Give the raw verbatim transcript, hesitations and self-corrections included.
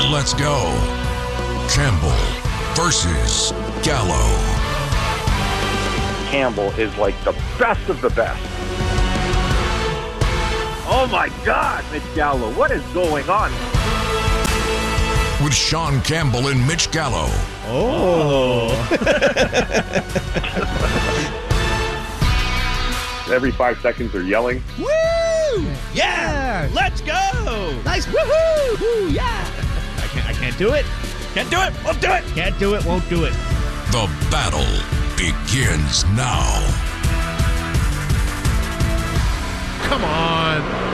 Let's go. Campbell versus Gallo. Campbell is like the best of the best. Oh my God, Mitch Gallo, what is going on? With Sean Campbell and Mitch Gallo. Oh. Every five seconds they're yelling. Woo! Yeah! Let's go! Nice woohoo! Woo, yeah! I can't, I can't do it. Can't do it. Won't do it. Can't do it. Won't do it. The battle begins now. Come on.